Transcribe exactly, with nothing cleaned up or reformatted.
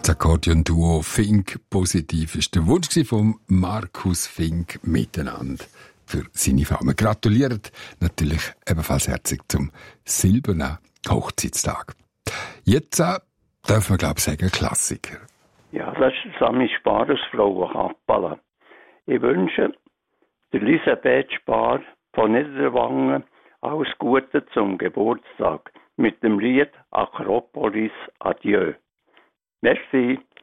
Das Akkordeon-Duo Fink positiv ist der Wunsch von Markus Fink miteinander für seine Frau. Wir gratulieren natürlich ebenfalls herzlich zum silbernen Hochzeitstag. Jetzt äh, darf man, glaube ich, sagen, Klassiker. Ja, das ist Sami Spars Frauenkappale. Ich wünsche der Elisabeth Spar von Niederwangen alles Gute zum Geburtstag mit dem Lied Akropolis Adieu. Merci.